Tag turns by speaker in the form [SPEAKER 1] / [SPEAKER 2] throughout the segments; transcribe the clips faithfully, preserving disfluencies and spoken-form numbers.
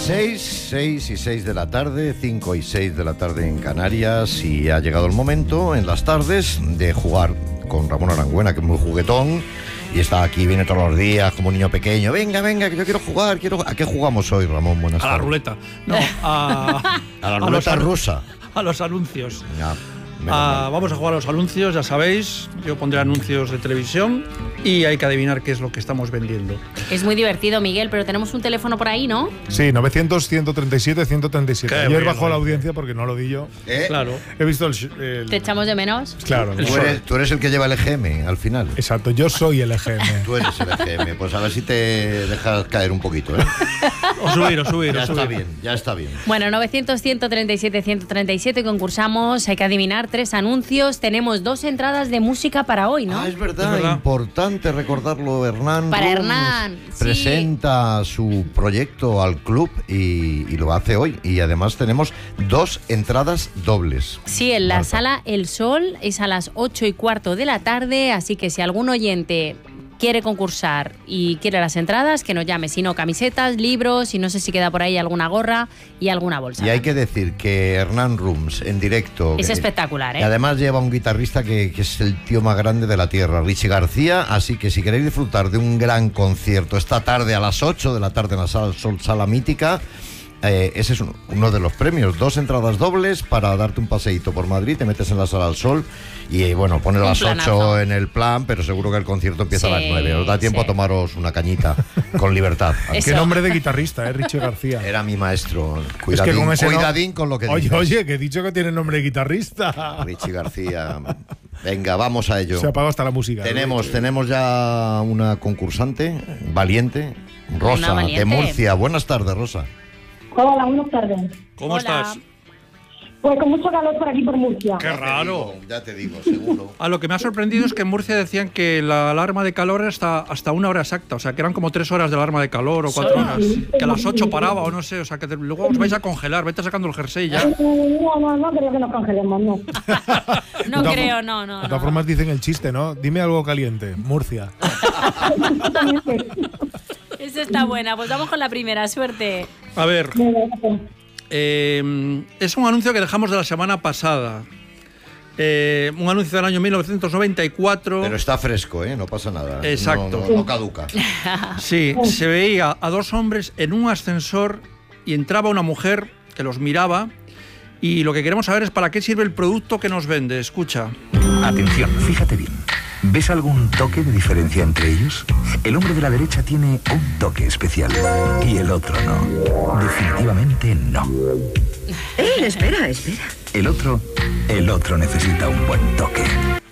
[SPEAKER 1] seis, seis y seis de la tarde, cinco y seis de la tarde en Canarias, y ha llegado el momento en las tardes de jugar con Ramón Arangüena, que es muy juguetón y está aquí, viene todos los días como un niño pequeño. Venga, venga, que yo quiero jugar, quiero... ¿A qué jugamos hoy, Ramón? Buenas tardes.
[SPEAKER 2] A la ruleta. No, a...
[SPEAKER 1] a la ruleta
[SPEAKER 2] a los,
[SPEAKER 1] rusa.
[SPEAKER 2] A los anuncios.
[SPEAKER 1] Ya.
[SPEAKER 2] Ah, vamos a jugar a los anuncios, ya sabéis. Yo pondré anuncios de televisión y hay que adivinar qué es lo que estamos vendiendo.
[SPEAKER 3] Es muy divertido, Miguel, pero tenemos un teléfono por ahí, ¿no?
[SPEAKER 4] Sí, novecientos, ciento treinta y siete, ciento treinta y siete.
[SPEAKER 2] Qué
[SPEAKER 4] Ayer
[SPEAKER 2] bueno,
[SPEAKER 4] bajó la
[SPEAKER 2] eh.
[SPEAKER 4] audiencia porque no lo di yo.
[SPEAKER 1] ¿Eh?
[SPEAKER 2] Claro.
[SPEAKER 4] He visto el... el...
[SPEAKER 3] ¿Te echamos de menos?
[SPEAKER 4] Claro.
[SPEAKER 1] Tú eres, tú eres el que lleva el E G M al final.
[SPEAKER 4] Exacto, yo soy el E G M.
[SPEAKER 1] Tú eres el E G M. Pues a ver si te dejas caer un poquito, ¿eh?
[SPEAKER 2] O subir, o subir,
[SPEAKER 1] Ya
[SPEAKER 2] o subir.
[SPEAKER 1] está bien, ya está bien.
[SPEAKER 3] Bueno, novecientos, ciento treinta y siete, ciento treinta y siete concursamos, hay que adivinar tres anuncios. Tenemos dos entradas de música para hoy, ¿no?
[SPEAKER 1] Ah, es verdad,
[SPEAKER 2] Es verdad.
[SPEAKER 1] importante recordarlo. Hernán
[SPEAKER 3] Para
[SPEAKER 1] Rums
[SPEAKER 3] Hernán, sí.
[SPEAKER 1] presenta su proyecto al club y, y lo hace hoy. Y además tenemos dos entradas dobles.
[SPEAKER 3] Sí, en la
[SPEAKER 1] Marta.
[SPEAKER 3] sala El Sol es a las ocho y cuarto de la tarde, así que si algún oyente quiere concursar y quiere las entradas, que nos llame. Si no, camisetas, libros, y no sé si queda por ahí alguna gorra y alguna bolsa.
[SPEAKER 1] Y hay que decir que Hernán Rums en directo...
[SPEAKER 3] Es
[SPEAKER 1] que-
[SPEAKER 3] espectacular, ¿eh?
[SPEAKER 1] Y además lleva un guitarrista que, que es el tío más grande de la tierra, Richie García. Así que si queréis disfrutar de un gran concierto esta tarde a las ocho de la tarde en la Sala Sol, Sala Mítica, eh, ese es uno, uno de los premios. Dos entradas dobles para darte un paseíto por Madrid, te metes en la Sala del Sol y eh, bueno, pones
[SPEAKER 3] Un
[SPEAKER 1] las
[SPEAKER 3] planazo.
[SPEAKER 1] ocho en el plan, pero seguro que el concierto empieza
[SPEAKER 3] Sí,
[SPEAKER 1] a las nueve. Os da tiempo
[SPEAKER 3] sí.
[SPEAKER 1] a tomaros una cañita con libertad.
[SPEAKER 3] Eso.
[SPEAKER 4] Qué nombre de guitarrista, ¿eh? Richie García.
[SPEAKER 1] Era mi maestro.
[SPEAKER 4] Es
[SPEAKER 1] Cuidadín,
[SPEAKER 4] que con ese no-
[SPEAKER 1] cuidadín con lo que
[SPEAKER 4] Oye,
[SPEAKER 1] dices.
[SPEAKER 4] oye, que he dicho que tiene nombre de guitarrista.
[SPEAKER 1] Richie García. Venga, vamos a ello.
[SPEAKER 4] Se apagó hasta la música.
[SPEAKER 1] Tenemos, tenemos ya una concursante valiente, Rosa,
[SPEAKER 3] Una valiente.
[SPEAKER 1] de Murcia. Buenas tardes, Rosa.
[SPEAKER 5] Hola, buenas tardes.
[SPEAKER 2] ¿Cómo
[SPEAKER 3] Hola.
[SPEAKER 2] estás?
[SPEAKER 5] Pues con mucho calor por aquí por Murcia.
[SPEAKER 2] Qué raro.
[SPEAKER 1] Ya te digo, seguro.
[SPEAKER 2] A lo que me ha sorprendido es que en Murcia decían que la alarma de calor era hasta, hasta una hora exacta, o sea, que eran como tres horas de alarma de calor o cuatro horas, que a las ocho paraba o no sé, o sea, que te- luego os vais a congelar, vete sacando el jersey ya.
[SPEAKER 5] No, no, no creo que nos congelemos, no.
[SPEAKER 3] No
[SPEAKER 4] De
[SPEAKER 3] creo,
[SPEAKER 4] todas-
[SPEAKER 3] no, no.
[SPEAKER 4] De todas
[SPEAKER 3] no.
[SPEAKER 4] formas dicen el chiste, ¿no? Dime algo caliente. Murcia.
[SPEAKER 3] Esa está buena, pues vamos con la primera, suerte.
[SPEAKER 2] A ver, eh, es un anuncio que dejamos de la semana pasada. Eh, un anuncio del año mil novecientos noventa y cuatro.
[SPEAKER 1] Pero está fresco, ¿eh? No pasa nada.
[SPEAKER 2] Exacto.
[SPEAKER 1] No, no- no caduca.
[SPEAKER 2] Sí, se veía a dos hombres en un ascensor y entraba una mujer que los miraba. Y lo que queremos saber es para qué sirve el producto que nos vende. Escucha.
[SPEAKER 6] Atención, fíjate bien. ¿Ves algún toque de diferencia entre ellos? El hombre de la derecha tiene un toque especial y el otro no. Definitivamente no.
[SPEAKER 7] Eh, espera, espera.
[SPEAKER 6] El otro, el otro necesita un buen toque.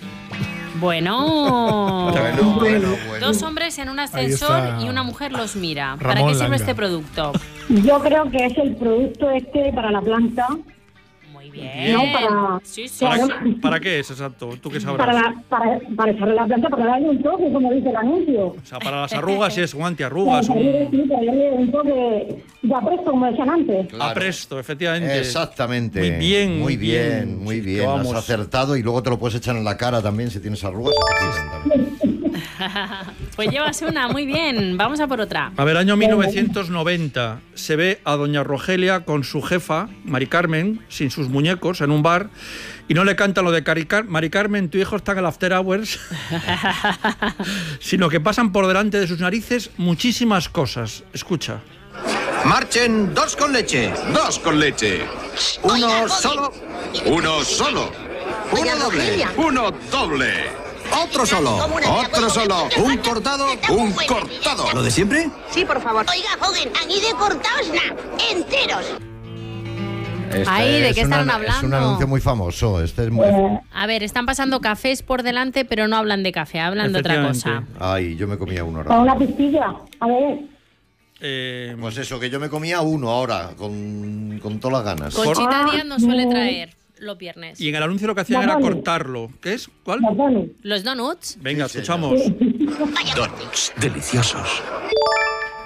[SPEAKER 3] Bueno.
[SPEAKER 1] Bueno, bueno, bueno.
[SPEAKER 3] Dos hombres en un ascensor
[SPEAKER 4] está
[SPEAKER 3] y una mujer los mira. ¿Para
[SPEAKER 4] Ramón
[SPEAKER 3] qué sirve
[SPEAKER 4] Langa.
[SPEAKER 3] este producto?
[SPEAKER 5] Yo creo que es el producto este para la planta,
[SPEAKER 3] Muy bien.
[SPEAKER 5] no para,
[SPEAKER 3] Sí, sí.
[SPEAKER 2] ¿Para,
[SPEAKER 5] Claro.
[SPEAKER 2] para qué es exacto? ¿Tú qué sabrás?
[SPEAKER 5] para, la, para, para echarle la planta, para darle un toque, como dice el anuncio.
[SPEAKER 2] O sea, para las arrugas sí es un antiarrugas,
[SPEAKER 5] Para darle,
[SPEAKER 2] un
[SPEAKER 5] sí, para darle un toque ya presto, como decían antes.
[SPEAKER 1] Claro.
[SPEAKER 2] apresto, efectivamente.
[SPEAKER 1] Exactamente.
[SPEAKER 2] Muy bien,
[SPEAKER 1] muy bien, muy
[SPEAKER 2] Sí,
[SPEAKER 1] bien.
[SPEAKER 2] que
[SPEAKER 1] Has
[SPEAKER 2] vamos.
[SPEAKER 1] acertado y luego te lo puedes echar en la cara también si tienes arrugas. se te quitan también.
[SPEAKER 3] Pues llevas una, muy bien. Vamos a por otra.
[SPEAKER 2] A ver, año mil novecientos noventa. Se ve a doña Rogelia con su jefa, Mari Carmen, sin sus muñecos, en un bar. Y no le cantan lo de Cari Car- Mari Carmen, tu hijo está en el after hours. Sino que pasan por delante de sus narices muchísimas cosas. Escucha.
[SPEAKER 8] Marchen dos con leche.
[SPEAKER 9] Dos con leche.
[SPEAKER 8] Uno solo.
[SPEAKER 9] Uno solo.
[SPEAKER 8] Uno
[SPEAKER 7] Doña
[SPEAKER 8] doble.
[SPEAKER 7] Rogelia.
[SPEAKER 9] Uno doble.
[SPEAKER 8] Otro solo.
[SPEAKER 9] Otro solo.
[SPEAKER 8] Un cortado.
[SPEAKER 9] Un cortado.
[SPEAKER 8] ¿Lo de siempre?
[SPEAKER 7] Sí, por favor.
[SPEAKER 10] Oiga, joven, aquí de cortaos na, enteros.
[SPEAKER 1] Este
[SPEAKER 3] Ay, ¿de
[SPEAKER 1] es
[SPEAKER 3] qué
[SPEAKER 1] una-
[SPEAKER 3] estaban
[SPEAKER 1] Es un
[SPEAKER 3] hablando?
[SPEAKER 1] anuncio muy famoso. Este es muy...
[SPEAKER 5] Eh,
[SPEAKER 3] A ver, están pasando cafés por delante, pero no hablan de café, hablan de otra cosa.
[SPEAKER 2] Efectivamente.
[SPEAKER 1] Ay, yo me comía uno
[SPEAKER 5] para
[SPEAKER 1] ahora.
[SPEAKER 5] una pistilla. A ver,
[SPEAKER 2] Eh,
[SPEAKER 1] Pues eso, que yo me comía uno ahora, con, con todas las ganas.
[SPEAKER 3] Conchita
[SPEAKER 5] Ah,
[SPEAKER 3] Díaz nos suele
[SPEAKER 5] no.
[SPEAKER 3] traer los viernes.
[SPEAKER 2] y en el anuncio lo que hacían era cortarlo. ¿Qué es? ¿Cuál?
[SPEAKER 5] los donuts.
[SPEAKER 3] Los donuts.
[SPEAKER 2] Venga,
[SPEAKER 1] Sí,
[SPEAKER 2] escuchamos.
[SPEAKER 6] Donuts deliciosos.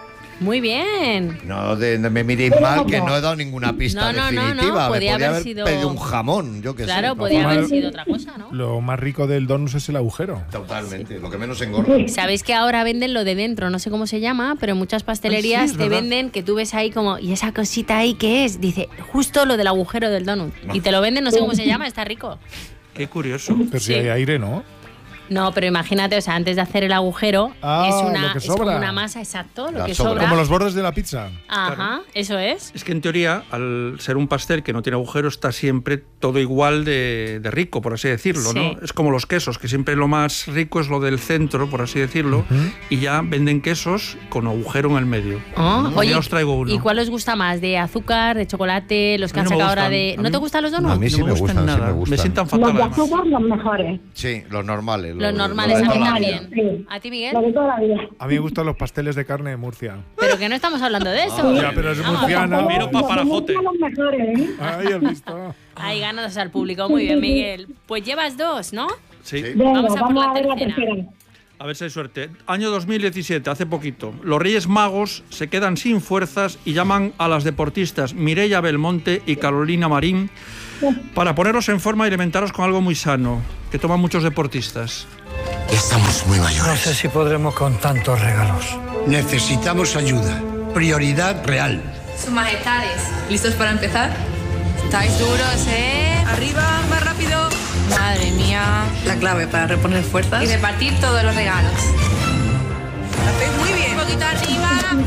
[SPEAKER 3] Muy bien.
[SPEAKER 1] No, de, no me miréis mal, que no he dado ninguna pista
[SPEAKER 3] No, no, no,
[SPEAKER 1] definitiva.
[SPEAKER 3] no,
[SPEAKER 1] Me
[SPEAKER 3] podía
[SPEAKER 1] podía
[SPEAKER 3] haber
[SPEAKER 1] haber
[SPEAKER 3] sido-
[SPEAKER 1] pedido un jamón, yo qué sé.
[SPEAKER 3] Claro,
[SPEAKER 1] No,
[SPEAKER 3] podía
[SPEAKER 1] no,
[SPEAKER 3] haber sido otra cosa, ¿no?
[SPEAKER 4] Lo más rico del donut es el agujero.
[SPEAKER 1] Totalmente, lo que menos engorda.
[SPEAKER 3] Sabéis que ahora venden lo de dentro, no sé cómo se llama, pero en muchas pastelerías
[SPEAKER 2] Ay, sí, es
[SPEAKER 3] te
[SPEAKER 2] verdad.
[SPEAKER 3] venden que tú ves ahí como, ¿y esa cosita ahí qué es? Dice, justo lo del agujero del donut. Y te lo venden, no sé cómo se llama, está rico.
[SPEAKER 2] Qué curioso.
[SPEAKER 4] Pero si
[SPEAKER 3] Sí.
[SPEAKER 4] hay aire, ¿no?
[SPEAKER 3] No, pero imagínate, o sea, antes de hacer el agujero,
[SPEAKER 4] Ah,
[SPEAKER 3] es,
[SPEAKER 4] lo
[SPEAKER 3] una,
[SPEAKER 4] que
[SPEAKER 3] es como
[SPEAKER 4] sobra.
[SPEAKER 3] una masa, exacto, lo
[SPEAKER 1] La
[SPEAKER 3] que
[SPEAKER 1] sobra.
[SPEAKER 3] sobra.
[SPEAKER 4] Como los bordes de la pizza.
[SPEAKER 3] Ajá, eso es.
[SPEAKER 2] Es que en teoría, al ser un pastel que no tiene agujero, está siempre todo igual de, de rico, por así decirlo,
[SPEAKER 3] Sí.
[SPEAKER 2] ¿no? Es como los quesos, que siempre lo más rico es lo del centro, por así decirlo, y ya venden quesos con agujero en el medio.
[SPEAKER 3] Oh,
[SPEAKER 2] Ya
[SPEAKER 3] oye,
[SPEAKER 2] os traigo uno.
[SPEAKER 3] ¿y cuál os gusta más? ¿De azúcar, de chocolate, los que
[SPEAKER 2] A
[SPEAKER 3] han
[SPEAKER 2] mí no me
[SPEAKER 3] sacado ahora
[SPEAKER 2] gustan.
[SPEAKER 3] de...
[SPEAKER 2] A
[SPEAKER 3] ¿No
[SPEAKER 2] mí-
[SPEAKER 3] te gustan los donuts?
[SPEAKER 1] A mí sí
[SPEAKER 2] No
[SPEAKER 1] me gustan, sí
[SPEAKER 2] nada.
[SPEAKER 1] me gustan.
[SPEAKER 2] sientan fatal,
[SPEAKER 5] Los de
[SPEAKER 2] además.
[SPEAKER 5] azúcar, los mejores.
[SPEAKER 1] Sí, los normales.
[SPEAKER 3] Los normales,
[SPEAKER 1] de
[SPEAKER 3] a mí
[SPEAKER 1] toda la
[SPEAKER 3] también.
[SPEAKER 1] vida.
[SPEAKER 5] Sí.
[SPEAKER 3] ¿A ti, Miguel?
[SPEAKER 5] Los de toda la vida.
[SPEAKER 4] A mí me gustan los pasteles de carne de Murcia.
[SPEAKER 3] Pero que no estamos hablando de eso.
[SPEAKER 4] Ya, pero es
[SPEAKER 3] Vamos.
[SPEAKER 4] murciana.
[SPEAKER 2] Miro pa'
[SPEAKER 5] Los de
[SPEAKER 2] Parajote.
[SPEAKER 5] Murcia, los mejores, ¿eh?
[SPEAKER 4] Ay, has visto.
[SPEAKER 3] Ahí ganas al público. Muy bien, Miguel. Pues llevas dos, ¿no?
[SPEAKER 2] Sí.
[SPEAKER 5] Venga,
[SPEAKER 3] Vamos a por
[SPEAKER 5] vamos
[SPEAKER 3] la
[SPEAKER 5] a ver la
[SPEAKER 3] tercera.
[SPEAKER 5] tercera.
[SPEAKER 2] A ver si hay suerte. Año dos mil diecisiete, hace poquito. Los Reyes Magos se quedan sin fuerzas y llaman a las deportistas Mireia Belmonte y Carolina Marín para ponerlos en forma y alimentaros con algo muy sano, que toman muchos deportistas.
[SPEAKER 8] Estamos muy mayores.
[SPEAKER 11] No sé si podremos con tantos regalos.
[SPEAKER 8] Necesitamos ayuda. Prioridad real.
[SPEAKER 12] Sus majestades, ¿listos para empezar? Estáis duros, ¿eh? Arriba, más rápido. Madre mía. La clave para reponer fuerzas. Y repartir todos los regalos. Lo hacéis muy bien. Un poquito arriba.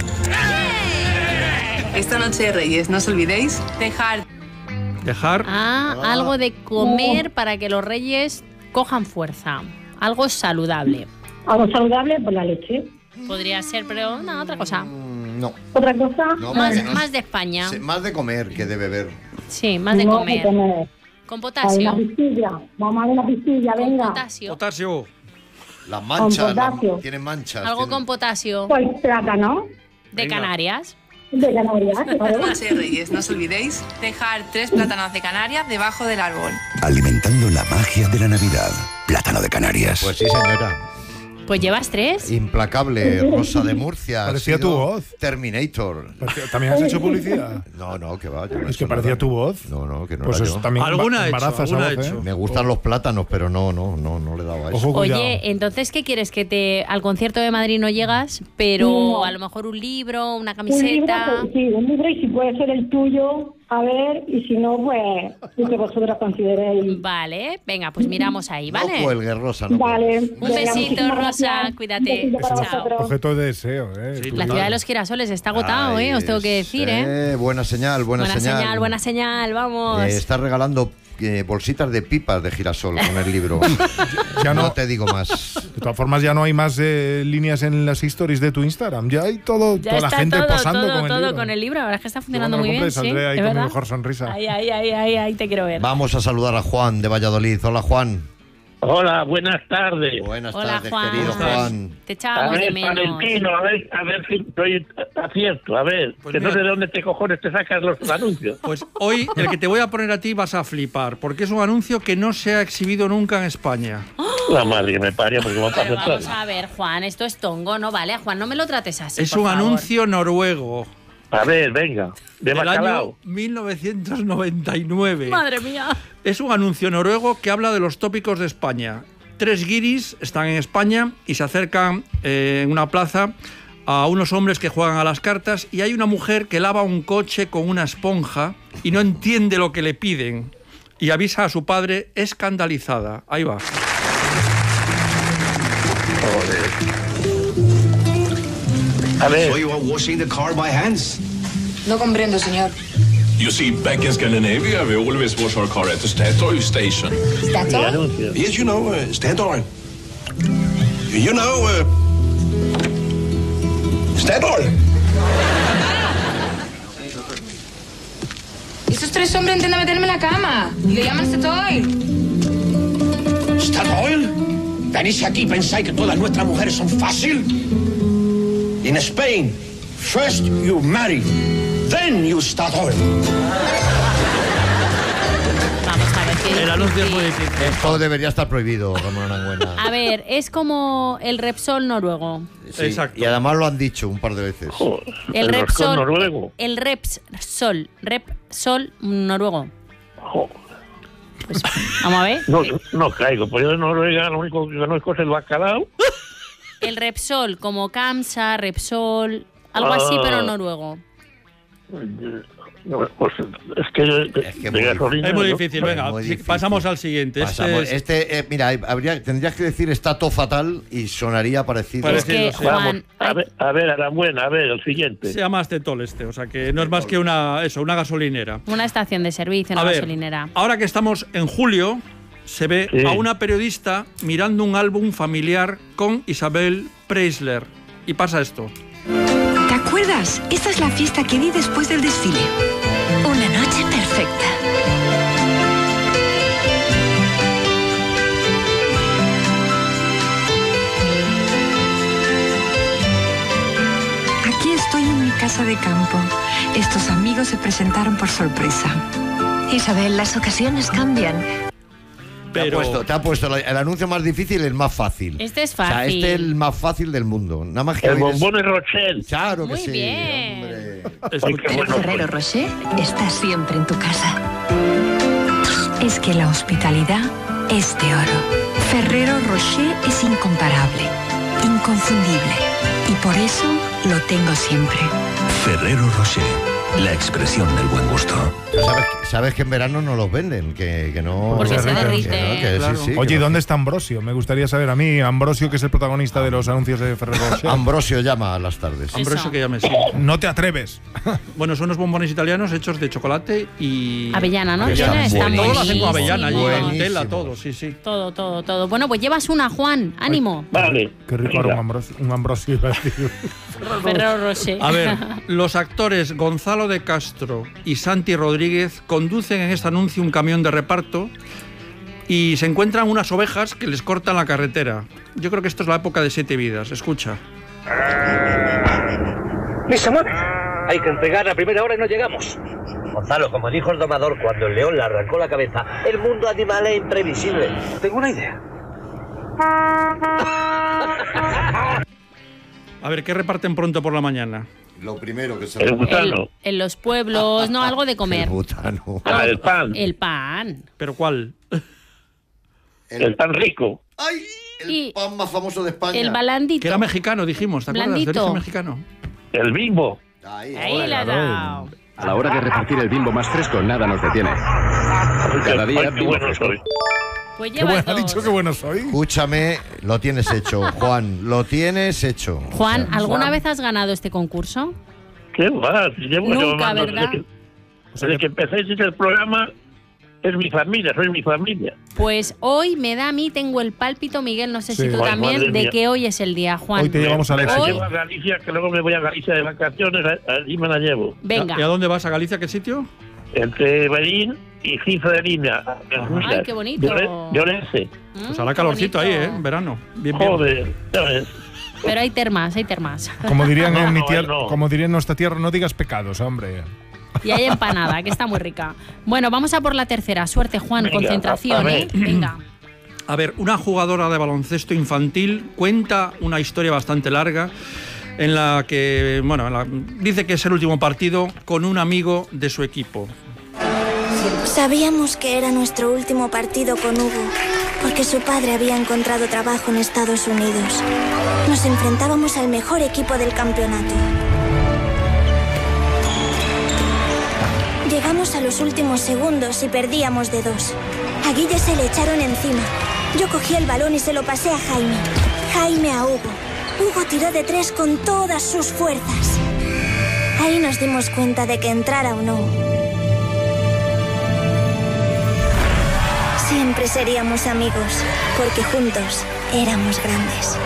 [SPEAKER 12] Esta noche de Reyes, no os olvidéis dejar
[SPEAKER 2] Dejar
[SPEAKER 3] Ah, algo de comer para que los reyes cojan fuerza. Algo saludable.
[SPEAKER 5] Algo saludable, pues la leche.
[SPEAKER 3] Podría ser, pero no, otra cosa.
[SPEAKER 1] Mm, No.
[SPEAKER 5] Otra cosa,
[SPEAKER 1] No,
[SPEAKER 3] Más,
[SPEAKER 1] porque no-
[SPEAKER 3] más de España.
[SPEAKER 1] Sí, más de comer que de beber.
[SPEAKER 3] Sí, más de
[SPEAKER 5] no,
[SPEAKER 3] comer.
[SPEAKER 5] que comer.
[SPEAKER 3] Con
[SPEAKER 5] Hay
[SPEAKER 3] potasio.
[SPEAKER 5] una pistilla. Vamos a ver una pistilla,
[SPEAKER 3] Con
[SPEAKER 5] venga.
[SPEAKER 3] potasio.
[SPEAKER 2] potasio.
[SPEAKER 1] Las manchas,
[SPEAKER 5] Con potasio.
[SPEAKER 1] las- tienen manchas.
[SPEAKER 3] Algo
[SPEAKER 1] tienen-
[SPEAKER 3] con potasio.
[SPEAKER 5] Pues plátano
[SPEAKER 3] De
[SPEAKER 2] Venga.
[SPEAKER 3] Canarias.
[SPEAKER 5] de Canarias. claro.
[SPEAKER 12] noche de Reyes, no os olvidéis dejar tres plátanos de Canarias debajo del árbol.
[SPEAKER 6] Alimentando la magia de la Navidad. Plátano de Canarias.
[SPEAKER 1] Pues sí, señora.
[SPEAKER 3] Pues llevas tres.
[SPEAKER 1] Implacable, Rosa de Murcia. ha
[SPEAKER 4] Parecía
[SPEAKER 1] sido
[SPEAKER 4] tu voz.
[SPEAKER 1] Terminator.
[SPEAKER 4] Parecía- ¿También has hecho publicidad?
[SPEAKER 1] No, no, que va. yo no he
[SPEAKER 4] Es que
[SPEAKER 1] hecho
[SPEAKER 4] parecía
[SPEAKER 1] nada.
[SPEAKER 4] tu voz.
[SPEAKER 1] No, no, que no
[SPEAKER 4] Pues
[SPEAKER 1] era
[SPEAKER 4] eso
[SPEAKER 1] yo.
[SPEAKER 4] también
[SPEAKER 2] Alguna ha hecho,
[SPEAKER 4] embaraza esa
[SPEAKER 2] alguna ha
[SPEAKER 4] voz,
[SPEAKER 2] hecho.
[SPEAKER 4] ¿eh?
[SPEAKER 1] Me gustan los plátanos, pero no, no, no, no le daba eso.
[SPEAKER 4] Ojo, cuidado.
[SPEAKER 3] Oye, entonces, ¿qué quieres? Que te al concierto de Madrid no llegas, pero
[SPEAKER 5] No.
[SPEAKER 3] a lo mejor un libro, una
[SPEAKER 5] Un libro,
[SPEAKER 3] camiseta.
[SPEAKER 5] pues, sí, un libro y si puede ser el tuyo, a ver, y si no, pues lo que vosotros consideréis.
[SPEAKER 3] Vale, venga, pues miramos ahí,
[SPEAKER 1] No
[SPEAKER 3] ¿vale?
[SPEAKER 1] cuelgues, Rosa. No
[SPEAKER 5] Vale.
[SPEAKER 3] Un
[SPEAKER 5] venga,
[SPEAKER 3] besito,
[SPEAKER 5] muchísimas
[SPEAKER 3] Rosa,
[SPEAKER 5] gracias.
[SPEAKER 3] cuídate.
[SPEAKER 5] Un besito para
[SPEAKER 3] Chao.
[SPEAKER 5] vosotros.
[SPEAKER 4] Objeto de deseo, ¿eh?
[SPEAKER 2] Sí,
[SPEAKER 4] Tú-
[SPEAKER 3] La ciudad de los girasoles está agotado,
[SPEAKER 1] Ay,
[SPEAKER 3] ¿eh? Os tengo que decir, ¿eh?
[SPEAKER 1] eh, Buena señal, buena,
[SPEAKER 3] Buena señal, buena señal, vamos.
[SPEAKER 1] Eh, está regalando eh, bolsitas de pipas de girasol con el libro.
[SPEAKER 4] Ya
[SPEAKER 1] no
[SPEAKER 4] no,
[SPEAKER 1] te digo más.
[SPEAKER 4] de todas formas, ya no hay más eh, líneas en las stories de tu Instagram. Ya hay todo,
[SPEAKER 3] Ya
[SPEAKER 4] toda la
[SPEAKER 3] está
[SPEAKER 4] gente
[SPEAKER 3] todo,
[SPEAKER 4] posando
[SPEAKER 3] todo,
[SPEAKER 4] con el
[SPEAKER 3] todo
[SPEAKER 4] libro.
[SPEAKER 3] con el libro. La verdad es que está
[SPEAKER 4] Yo
[SPEAKER 3] funcionando
[SPEAKER 4] cuando
[SPEAKER 3] muy
[SPEAKER 4] lo
[SPEAKER 3] bien,
[SPEAKER 4] compre
[SPEAKER 3] sí.
[SPEAKER 4] saldré ahí
[SPEAKER 3] ¿Es
[SPEAKER 4] con mi
[SPEAKER 3] verdad?
[SPEAKER 4] mejor sonrisa.
[SPEAKER 3] Ahí, ahí, ahí, ahí, ahí te quiero ver.
[SPEAKER 1] Vamos a saludar a Juan de Valladolid. Hola, Juan.
[SPEAKER 13] Hola, buenas tardes.
[SPEAKER 1] Buenas
[SPEAKER 3] Hola,
[SPEAKER 1] tardes,
[SPEAKER 3] Juan.
[SPEAKER 1] querido
[SPEAKER 3] ¿Cómo estás?
[SPEAKER 1] Juan.
[SPEAKER 3] Te
[SPEAKER 13] A
[SPEAKER 3] echábamos de
[SPEAKER 13] ver,
[SPEAKER 3] menos.
[SPEAKER 13] Valentino, a ver, a ver si estoy acierto. A ver,
[SPEAKER 2] Pues
[SPEAKER 13] que no
[SPEAKER 2] mira.
[SPEAKER 13] sé de dónde te cojones te sacas los anuncios.
[SPEAKER 2] Pues hoy el que te voy a poner a ti vas a flipar, porque es un anuncio que no se ha exhibido nunca en España.
[SPEAKER 13] La madre que me parió, porque me
[SPEAKER 3] Pero
[SPEAKER 13] pasa
[SPEAKER 3] vamos a ver, Juan, esto es tongo, ¿no? Vale, Juan, no me lo trates así,
[SPEAKER 2] Es
[SPEAKER 3] por
[SPEAKER 2] un
[SPEAKER 3] favor.
[SPEAKER 2] anuncio noruego
[SPEAKER 13] A ver, venga, de
[SPEAKER 2] del año
[SPEAKER 13] bacalao.
[SPEAKER 2] mil novecientos noventa y nueve.
[SPEAKER 3] Madre mía.
[SPEAKER 2] Es un anuncio noruego que habla de los tópicos de España. Tres guiris están en España y se acercan eh, en una plaza a unos hombres que juegan a las cartas y hay una mujer que lava un coche con una esponja y no entiende lo que le piden y avisa a su padre escandalizada. Ahí va.
[SPEAKER 13] A ver.
[SPEAKER 8] So you are washing the car by hands?
[SPEAKER 12] No comprendo, señor.
[SPEAKER 14] You see, back in Scandinavia, we always wash our car at the Statoil station.
[SPEAKER 13] Mi anuncio.
[SPEAKER 8] Yes, you know, uh, Statoil. You know, uh, Statoil.
[SPEAKER 12] Esos tres hombres intentan meterme en la cama. Y le llaman Statoil.
[SPEAKER 8] ¿Statoil? ¿Venís aquí y pensáis que todas nuestras mujeres son fácil? In Spain, first you marry, then you Statoil.
[SPEAKER 3] Vamos a ver, qué
[SPEAKER 2] El anuncio es muy
[SPEAKER 3] difícil.
[SPEAKER 2] difícil.
[SPEAKER 1] Esto debería estar prohibido, Ramón Arangüena.
[SPEAKER 3] A ver, es como el Repsol noruego.
[SPEAKER 1] Sí,
[SPEAKER 2] Exacto.
[SPEAKER 1] Y además lo han dicho un par de veces.
[SPEAKER 3] El,
[SPEAKER 13] el roscón
[SPEAKER 3] Repsol
[SPEAKER 13] noruego.
[SPEAKER 3] El Repsol, Repsol noruego.
[SPEAKER 13] Jo,
[SPEAKER 3] Pues, vamos a ver.
[SPEAKER 13] No, no caigo, pues yo de Noruega lo único que conozco es el bacalao.
[SPEAKER 3] El Repsol, como Kamsa, Repsol, algo así,
[SPEAKER 13] Ah.
[SPEAKER 3] pero noruego.
[SPEAKER 13] No, pues es que,
[SPEAKER 1] Es que
[SPEAKER 13] de
[SPEAKER 1] muy
[SPEAKER 13] gasolina,
[SPEAKER 2] Es muy
[SPEAKER 13] ¿no?
[SPEAKER 2] díficil,
[SPEAKER 1] Es
[SPEAKER 2] venga,
[SPEAKER 1] muy
[SPEAKER 2] sí,
[SPEAKER 1] difícil.
[SPEAKER 2] pasamos al siguiente. Este
[SPEAKER 1] Pasamos.
[SPEAKER 2] es-
[SPEAKER 1] Este, eh, mira, habría, tendrías que decir está todo fatal y sonaría parecido.
[SPEAKER 2] Parecido.
[SPEAKER 3] Es que,
[SPEAKER 2] sí.
[SPEAKER 13] Vamos,
[SPEAKER 3] Juan,
[SPEAKER 13] a
[SPEAKER 3] hay-
[SPEAKER 13] ver, a ver, Arambuena, a ver, el siguiente.
[SPEAKER 2] Se llama Acetol este, o sea que no es más que una, eso, una gasolinera.
[SPEAKER 3] una estación de servicio, una
[SPEAKER 2] A ver,
[SPEAKER 3] gasolinera.
[SPEAKER 2] ahora que estamos en julio, se ve
[SPEAKER 13] Sí.
[SPEAKER 2] a una periodista mirando un álbum familiar con Isabel Preisler. Y pasa esto.
[SPEAKER 15] ¿Te acuerdas? Esta es la fiesta que di después del desfile. Una noche perfecta. Aquí estoy en mi casa de campo. Estos amigos se presentaron por sorpresa.
[SPEAKER 7] Isabel, las ocasiones cambian.
[SPEAKER 1] Te ha
[SPEAKER 2] Pero-
[SPEAKER 1] puesto, te ha puesto la- el anuncio más difícil, el más fácil.
[SPEAKER 3] Este es
[SPEAKER 1] O sea,
[SPEAKER 3] fácil.
[SPEAKER 1] este es el más fácil del mundo. Nada más que
[SPEAKER 13] El
[SPEAKER 1] oír es-
[SPEAKER 13] bombón de Rochelle.
[SPEAKER 1] Claro que
[SPEAKER 3] Muy
[SPEAKER 1] sí.
[SPEAKER 3] bien.
[SPEAKER 1] hombre.
[SPEAKER 2] Escucha.
[SPEAKER 13] Ay, qué
[SPEAKER 15] El
[SPEAKER 13] bueno.
[SPEAKER 15] Ferrero Rocher está siempre en tu casa. Es que la hospitalidad es de oro. Ferrero Rocher es incomparable, inconfundible. Y por eso lo tengo siempre.
[SPEAKER 6] Ferrero Rocher, la expresión del buen gusto.
[SPEAKER 1] ¿Sabes, sabes que en verano no los venden? Que, que no.
[SPEAKER 3] Porque se
[SPEAKER 1] que no,
[SPEAKER 3] derrite.
[SPEAKER 1] que no, que sí,
[SPEAKER 2] Claro.
[SPEAKER 1] sí, que
[SPEAKER 4] Oye, ¿y
[SPEAKER 1] no.
[SPEAKER 4] dónde está Ambrosio? Me gustaría saber a mí, Ambrosio, que es el protagonista de los anuncios de Ferrero Rocher.
[SPEAKER 1] Ambrosio llama a las tardes.
[SPEAKER 2] Ambrosio
[SPEAKER 3] Eso.
[SPEAKER 2] que llame, sí.
[SPEAKER 4] No te atreves.
[SPEAKER 2] Bueno, son unos bombones italianos hechos de chocolate y...
[SPEAKER 3] Avellana, ¿no?
[SPEAKER 1] Avellana,
[SPEAKER 3] Tiene- están
[SPEAKER 2] Todo lo hacen con avellana, allí,
[SPEAKER 3] buenísimos.
[SPEAKER 2] Nutella,
[SPEAKER 1] Buenísimos.
[SPEAKER 2] todo, sí, sí.
[SPEAKER 3] Todo, todo, todo. Bueno, pues llevas una, Juan. Ánimo.
[SPEAKER 13] Vale.
[SPEAKER 4] Qué rico
[SPEAKER 13] venga.
[SPEAKER 4] era un Ambrosio, un Ambrosio iba a decir.
[SPEAKER 3] Ferrero Rocher.
[SPEAKER 2] A ver, los actores Gonzalo de Castro y Santi Rodríguez conducen en este anuncio un camión de reparto y se encuentran unas ovejas que les cortan la carretera. Yo creo que esto es la época de Siete Vidas. Escucha.
[SPEAKER 16] ¡Ni se mueve! Hay que entregar a primera hora y no llegamos.
[SPEAKER 17] Gonzalo, como dijo el domador cuando el león le arrancó la cabeza, el mundo animal es imprevisible.
[SPEAKER 16] Tengo una idea.
[SPEAKER 2] A ver, ¿qué reparten pronto por la mañana?
[SPEAKER 1] Lo primero que se
[SPEAKER 13] El
[SPEAKER 3] El-
[SPEAKER 13] butano.
[SPEAKER 3] en los pueblos, no, algo de comer.
[SPEAKER 1] El butano.
[SPEAKER 13] Ah, el pan.
[SPEAKER 3] El pan.
[SPEAKER 2] ¿Pero cuál?
[SPEAKER 13] El pan rico.
[SPEAKER 1] ¡Ay! El
[SPEAKER 3] Y
[SPEAKER 1] pan más famoso de España.
[SPEAKER 3] el balandito.
[SPEAKER 2] Que era mexicano, dijimos, ¿te acuerdas? De
[SPEAKER 3] Blandito.
[SPEAKER 2] origen mexicano.
[SPEAKER 13] El bimbo.
[SPEAKER 1] Ahí,
[SPEAKER 3] Ahí la ha dado.
[SPEAKER 18] A la hora de repartir el bimbo más fresco, nada nos detiene. Cada día
[SPEAKER 13] Ay, qué
[SPEAKER 18] bimbo
[SPEAKER 13] bueno
[SPEAKER 18] fresco.
[SPEAKER 13] soy.
[SPEAKER 3] Pues
[SPEAKER 4] Qué bueno,
[SPEAKER 3] llevas
[SPEAKER 4] ha
[SPEAKER 3] dos.
[SPEAKER 4] dicho que bueno soy.
[SPEAKER 1] Escúchame, lo tienes hecho, Juan. Lo tienes hecho.
[SPEAKER 3] Juan,
[SPEAKER 1] O sea,
[SPEAKER 3] ¿alguna vez has ganado este concurso?
[SPEAKER 13] ¿Qué va? Si llevo
[SPEAKER 3] Nunca,
[SPEAKER 13] llamando
[SPEAKER 3] ¿verdad?
[SPEAKER 13] Desde que, desde que empecéis el programa, es mi familia, soy mi familia.
[SPEAKER 3] Pues hoy me da a mí, tengo el pálpito, Miguel, no sé
[SPEAKER 4] Sí.
[SPEAKER 3] si tú
[SPEAKER 13] Ay,
[SPEAKER 3] también,
[SPEAKER 13] madre
[SPEAKER 3] de
[SPEAKER 13] mía.
[SPEAKER 3] que hoy es el día, Juan.
[SPEAKER 4] Hoy te llevamos al
[SPEAKER 13] Me la
[SPEAKER 4] éxito.
[SPEAKER 13] llevo a Galicia, que luego me voy a Galicia de vacaciones, a- allí me la llevo.
[SPEAKER 3] Venga.
[SPEAKER 2] ¿Y a dónde vas? ¿A Galicia? ¿Qué sitio?
[SPEAKER 13] Entre Berín y Cifra de Línea.
[SPEAKER 3] Ay, qué bonito.
[SPEAKER 13] Llorense.
[SPEAKER 2] Pues hará
[SPEAKER 3] qué
[SPEAKER 2] calorcito ahí,
[SPEAKER 3] bonito.
[SPEAKER 2] ¿eh? En verano. Bien, bien.
[SPEAKER 13] Joder, ya ves.
[SPEAKER 3] Pero hay termas, hay termas.
[SPEAKER 4] Como dirían,
[SPEAKER 13] No,
[SPEAKER 4] en mi
[SPEAKER 13] no,
[SPEAKER 4] tierra,
[SPEAKER 13] no.
[SPEAKER 4] como dirían en nuestra tierra, no digas pecados, hombre.
[SPEAKER 3] Y hay empanada, que está muy rica. Bueno, vamos a por la tercera. Suerte, Juan.
[SPEAKER 13] Venga,
[SPEAKER 3] Concentración,
[SPEAKER 13] a
[SPEAKER 3] ¿eh?
[SPEAKER 13] ver.
[SPEAKER 3] Venga.
[SPEAKER 2] A ver, una jugadora de baloncesto infantil cuenta una historia bastante larga en la que, bueno, en la- dice que es el último partido con un amigo de su equipo.
[SPEAKER 19] Sabíamos que era nuestro último partido con Hugo, porque su padre había encontrado trabajo en Estados Unidos. Nos enfrentábamos al mejor equipo del campeonato. Llegamos a los últimos segundos y perdíamos de dos. A Guille se le echaron encima. Yo cogí el balón y se lo pasé a Jaime. Jaime a Hugo. Hugo tiró de tres con todas sus fuerzas. Ahí nos dimos cuenta de que entrara o no, siempre seríamos amigos, porque juntos éramos grandes.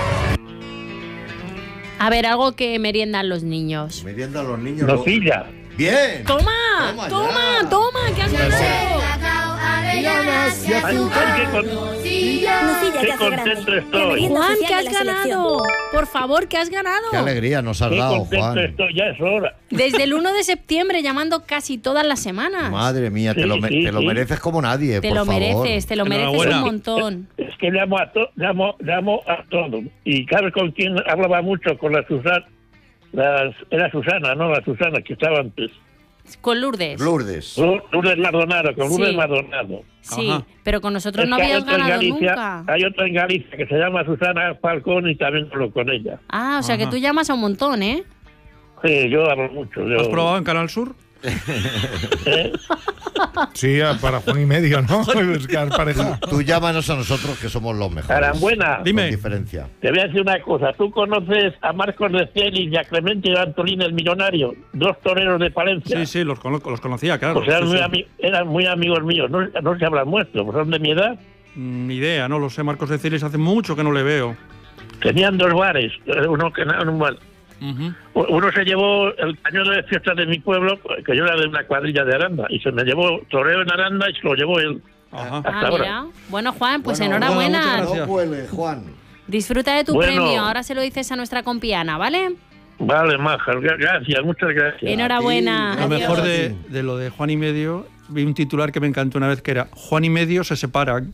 [SPEAKER 3] A ver, algo que meriendan los niños.
[SPEAKER 1] Merienda a los niños.
[SPEAKER 13] Nocilla.
[SPEAKER 1] Bien.
[SPEAKER 3] ¡Toma!
[SPEAKER 1] Toma
[SPEAKER 3] ¡Toma!
[SPEAKER 1] ya.
[SPEAKER 3] ¡Toma! ¿Qué has ganado?
[SPEAKER 5] avellanas y azúcar.
[SPEAKER 13] Ay, qué, con...
[SPEAKER 19] Nocilla
[SPEAKER 13] qué
[SPEAKER 19] te hace
[SPEAKER 13] contento
[SPEAKER 19] grande.
[SPEAKER 13] estoy.
[SPEAKER 19] Merienda
[SPEAKER 3] Juan,
[SPEAKER 19] oficial
[SPEAKER 3] ¿qué
[SPEAKER 19] de
[SPEAKER 3] has
[SPEAKER 19] la selección.
[SPEAKER 3] ganado? Por favor, ¿qué has ganado?
[SPEAKER 1] Qué alegría nos has
[SPEAKER 13] Qué
[SPEAKER 1] dado,
[SPEAKER 13] contento
[SPEAKER 1] Juan.
[SPEAKER 13] estoy, ya es hora.
[SPEAKER 3] Desde el uno de septiembre, llamando casi todas las semanas.
[SPEAKER 1] Madre mía, te,
[SPEAKER 13] Sí,
[SPEAKER 1] lo, me-
[SPEAKER 13] sí,
[SPEAKER 1] te lo
[SPEAKER 13] sí.
[SPEAKER 1] mereces como nadie,
[SPEAKER 3] Te
[SPEAKER 1] por
[SPEAKER 3] lo
[SPEAKER 1] favor.
[SPEAKER 3] mereces, te lo mereces
[SPEAKER 2] Enhorabuena.
[SPEAKER 3] un montón.
[SPEAKER 13] Es que llamo a, to... llamo, llamo a todo. Y ¿sabes con quién hablaba mucho? Con la Susana. Las... Era Susana, ¿no? La Susana que estaba antes.
[SPEAKER 3] Con Lourdes.
[SPEAKER 1] Lourdes.
[SPEAKER 13] Lour- Lourdes Maldonado, con Lourdes
[SPEAKER 3] Sí.
[SPEAKER 13] Maldonado.
[SPEAKER 3] Sí,
[SPEAKER 2] Ajá.
[SPEAKER 3] pero con nosotros
[SPEAKER 13] Es
[SPEAKER 3] no
[SPEAKER 13] que hay
[SPEAKER 3] habías
[SPEAKER 13] otra en
[SPEAKER 3] ganado
[SPEAKER 13] Galicia,
[SPEAKER 3] nunca.
[SPEAKER 13] Hay otra en Galicia que se llama Susana Falcón y también hablo con ella.
[SPEAKER 3] Ah, o sea que
[SPEAKER 2] Ajá.
[SPEAKER 3] tú llamas a un montón, ¿eh?
[SPEAKER 13] Sí, yo hablo mucho. Yo...
[SPEAKER 2] ¿Has probado en Canal Sur?
[SPEAKER 13] ¿Eh?
[SPEAKER 4] Sí, para Juan y medio, ¿no? Buscar pareja.
[SPEAKER 1] Tú llámanos a nosotros que somos los mejores.
[SPEAKER 13] Carambuena,
[SPEAKER 2] Dime.
[SPEAKER 1] Con diferencia.
[SPEAKER 13] te voy a decir una cosa. ¿Tú conoces a Marcos de Celis y a Clemente de Antolín el Millonario? Dos toreros de Palencia.
[SPEAKER 2] Sí, sí, los, conozco, los conocía, claro.
[SPEAKER 13] Pues eran,
[SPEAKER 2] Sí,
[SPEAKER 13] muy
[SPEAKER 2] sí.
[SPEAKER 13] ami- eran muy amigos míos. No, no se hablan muerto, pues son de mi edad.
[SPEAKER 2] Mm, Ni idea, no lo sé. Marcos de Celis hace mucho que no le veo.
[SPEAKER 13] Tenían dos bares. Uno que en un bar.
[SPEAKER 2] Ujú.
[SPEAKER 13] Uno se llevó el pañuelo de fiesta de mi pueblo, que yo era de una cuadrilla de Aranda, y se me llevó toreo en Aranda y se lo llevó él.
[SPEAKER 2] Ajá.
[SPEAKER 13] Hasta
[SPEAKER 3] Ah,
[SPEAKER 13] ahora.
[SPEAKER 3] mira. Bueno, Juan, pues
[SPEAKER 1] Bueno,
[SPEAKER 3] enhorabuena.
[SPEAKER 2] bueno, muchas
[SPEAKER 1] No cuele, Juan.
[SPEAKER 3] Disfruta de tu
[SPEAKER 13] Bueno.
[SPEAKER 3] premio. Ahora se lo dices a nuestra compiana, ¿vale?
[SPEAKER 13] Vale, Maja, gra- gracias, muchas gracias.
[SPEAKER 3] Enhorabuena.
[SPEAKER 1] ti.
[SPEAKER 2] Lo
[SPEAKER 3] Adiós.
[SPEAKER 2] mejor de, de lo de Juan y Medio, vi un titular que me encantó una vez que era Juan y Medio se separan.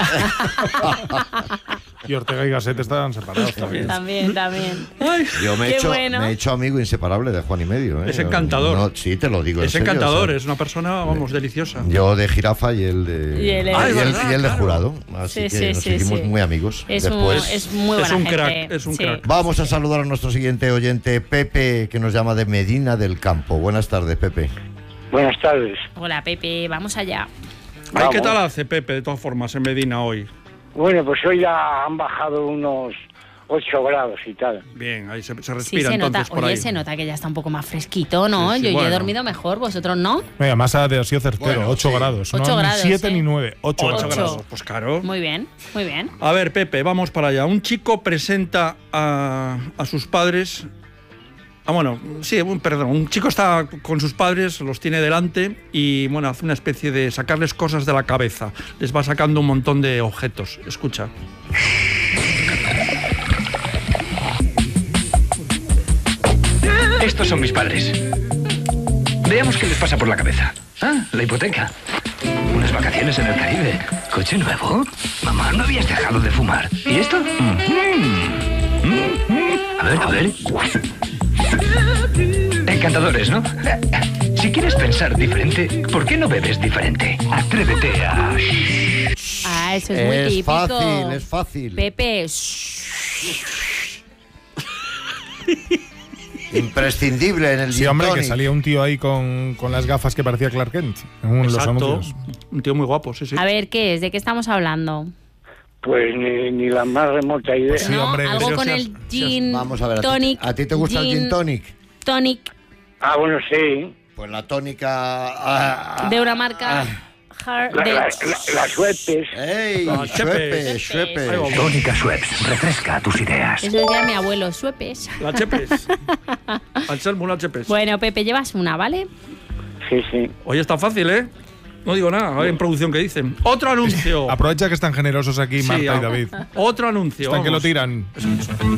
[SPEAKER 4] Y Ortega y Gasset están separados también.
[SPEAKER 3] También, también.
[SPEAKER 1] Yo me he,
[SPEAKER 3] Qué
[SPEAKER 1] hecho,
[SPEAKER 3] bueno.
[SPEAKER 1] me he hecho amigo inseparable de Juan y medio. ¿eh?
[SPEAKER 2] Es encantador.
[SPEAKER 1] No, sí, te lo digo. en
[SPEAKER 2] Es
[SPEAKER 1] serio,
[SPEAKER 2] encantador,
[SPEAKER 1] o sea,
[SPEAKER 2] es una persona, vamos, deliciosa.
[SPEAKER 1] Yo de jirafa y él de.
[SPEAKER 3] Y él es-
[SPEAKER 1] y
[SPEAKER 3] Ah, es
[SPEAKER 1] él-
[SPEAKER 2] verdad,
[SPEAKER 1] y él de
[SPEAKER 2] claro.
[SPEAKER 1] jurado. Así
[SPEAKER 3] Sí,
[SPEAKER 1] que
[SPEAKER 3] sí,
[SPEAKER 1] nos
[SPEAKER 3] sí,
[SPEAKER 1] hicimos
[SPEAKER 3] sí.
[SPEAKER 1] muy amigos.
[SPEAKER 3] Es,
[SPEAKER 1] Después.
[SPEAKER 3] un, es muy
[SPEAKER 2] Es
[SPEAKER 3] buena
[SPEAKER 2] un
[SPEAKER 3] gente.
[SPEAKER 2] crack, es un
[SPEAKER 3] Sí.
[SPEAKER 2] crack.
[SPEAKER 1] Vamos a saludar a nuestro siguiente oyente, Pepe, que nos llama de Medina del Campo. Buenas tardes, Pepe.
[SPEAKER 20] Buenas tardes.
[SPEAKER 3] Hola, Pepe, vamos allá.
[SPEAKER 2] Ay, ¿qué
[SPEAKER 20] Vamos.
[SPEAKER 2] tal hace Pepe, de todas formas, en Medina hoy?
[SPEAKER 20] Bueno, pues hoy ya han bajado unos ocho grados y tal.
[SPEAKER 2] Bien, ahí se, se
[SPEAKER 3] Sí,
[SPEAKER 2] respira
[SPEAKER 3] se
[SPEAKER 2] entonces
[SPEAKER 3] nota,
[SPEAKER 2] por
[SPEAKER 3] oye,
[SPEAKER 2] ahí.
[SPEAKER 3] se nota que ya está un poco más fresquito, ¿no?
[SPEAKER 2] Sí, sí,
[SPEAKER 3] Yo ya
[SPEAKER 2] bueno.
[SPEAKER 3] he dormido mejor, vosotros no.
[SPEAKER 4] Mira, más ha sido certero,
[SPEAKER 1] Bueno,
[SPEAKER 4] ocho
[SPEAKER 1] sí.
[SPEAKER 4] grados.
[SPEAKER 3] Ocho
[SPEAKER 4] no
[SPEAKER 3] grados,
[SPEAKER 4] ni siete
[SPEAKER 3] ¿eh?
[SPEAKER 4] ni nueve, ocho
[SPEAKER 2] Ocho
[SPEAKER 4] grados.
[SPEAKER 2] grados, pues claro.
[SPEAKER 3] Muy bien, muy bien.
[SPEAKER 2] A ver, Pepe, vamos para allá. Un chico presenta a, a sus padres. Ah, bueno, sí, un, perdón. Un chico está con sus padres, los tiene delante y, bueno, hace una especie de sacarles cosas de la cabeza. Les va sacando un montón de objetos. Escucha.
[SPEAKER 6] Estos son mis padres. Veamos qué les pasa por la cabeza. Ah, la hipoteca. Unas vacaciones en el Caribe. Coche nuevo. Mamá, ¿no habías dejado de fumar? ¿Y esto? Mm. Mm, mm. A ver, a ver. Encantadores, ¿no? Si quieres pensar diferente, ¿por qué no bebes diferente? Atrévete a...
[SPEAKER 3] Ah, eso es muy
[SPEAKER 1] Es
[SPEAKER 3] típico.
[SPEAKER 1] fácil, es fácil.
[SPEAKER 3] Pepe,
[SPEAKER 1] Imprescindible en el
[SPEAKER 4] Sí,
[SPEAKER 1] gin
[SPEAKER 4] hombre, que
[SPEAKER 1] tonic.
[SPEAKER 4] salía un tío ahí con, con las gafas que parecía Clark Kent en uno de los
[SPEAKER 2] Exacto.
[SPEAKER 4] anuncios.
[SPEAKER 2] Un tío muy guapo, sí, sí.
[SPEAKER 3] a ver, ¿qué es? ¿De qué estamos hablando?
[SPEAKER 20] Pues ni, ni la más remota idea.
[SPEAKER 4] Pues sí,
[SPEAKER 3] ¿No?
[SPEAKER 4] hombre,
[SPEAKER 3] Algo
[SPEAKER 2] pero
[SPEAKER 3] con
[SPEAKER 2] si
[SPEAKER 3] el
[SPEAKER 2] has- si has-
[SPEAKER 3] gin
[SPEAKER 1] Vamos a ver, ¿a ti-
[SPEAKER 3] tonic.
[SPEAKER 1] ¿a ti te gusta el gin tonic?
[SPEAKER 3] Tonic
[SPEAKER 20] Ah, bueno, sí.
[SPEAKER 1] Pues la tónica. ah,
[SPEAKER 3] de una marca hard-
[SPEAKER 20] La,
[SPEAKER 3] de-
[SPEAKER 20] la, la- las suetes.
[SPEAKER 1] ¡Ey!
[SPEAKER 2] Ah,
[SPEAKER 1] Schweppes,
[SPEAKER 3] Schweppes.
[SPEAKER 1] Schweppes.
[SPEAKER 2] Ahí vamos.
[SPEAKER 6] Tónica Schweppes. Refresca tus ideas.
[SPEAKER 3] Eso decía mi abuelo, suepes.
[SPEAKER 2] La Chepes. Anselmo, la Chepes.
[SPEAKER 3] Bueno, Pepe, llevas una, ¿vale?
[SPEAKER 20] Sí, sí.
[SPEAKER 2] Oye, está fácil, ¿eh? No digo nada, a ver en producción qué dicen. Otro anuncio.
[SPEAKER 4] Aprovecha que están generosos aquí
[SPEAKER 2] Sí,
[SPEAKER 4] Marta
[SPEAKER 2] ah,
[SPEAKER 4] y David.
[SPEAKER 2] Otro anuncio.
[SPEAKER 4] Están que lo
[SPEAKER 2] vamos.
[SPEAKER 4] tiran.